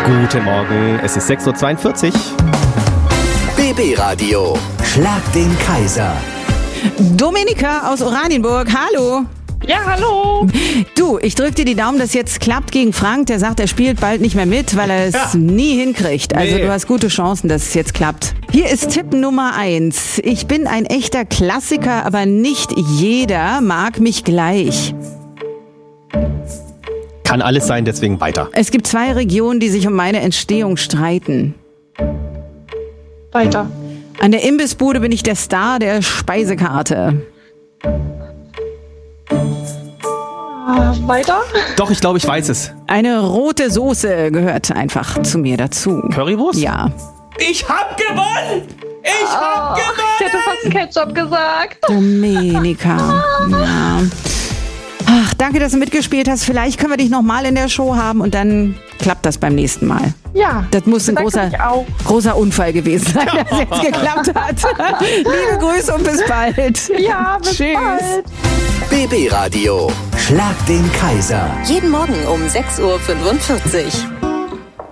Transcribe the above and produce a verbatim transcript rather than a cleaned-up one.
Guten Morgen, es ist sechs Uhr zweiundvierzig. B B-Radio, Schlag den Kaiser. Dominika aus Oranienburg, hallo. Ja, hallo. Du, ich drück dir die Daumen, dass jetzt klappt gegen Frank. Der sagt, er spielt bald nicht mehr mit, weil er es Ja. nie hinkriegt. Also Nee. du hast gute Chancen, dass es jetzt klappt. Hier ist Tipp Nummer eins. Ich bin ein echter Klassiker, aber nicht jeder mag mich gleich. Kann alles sein, deswegen weiter. Es gibt zwei Regionen, die sich um meine Entstehung streiten. Weiter. An der Imbissbude bin ich der Star der Speisekarte. Ah, weiter. Doch, ich glaube, ich weiß es. Eine rote Soße gehört einfach zu mir dazu. Currywurst? Ja. Ich hab gewonnen! Ich hab Ich hätte fast Ketchup gesagt. Dominika. Ja. Ach, danke, dass du mitgespielt hast. Vielleicht können wir dich nochmal in der Show haben und dann klappt das beim nächsten Mal. Ja. Das muss ein Danke großer, mich auch. großer Unfall gewesen sein, dass jetzt geklappt hat. Liebe Grüße und bis bald. Ja, bis Tschüss. bald. B B-Radio, Schlag den Kaiser. Jeden Morgen um sechs Uhr fünfundvierzig.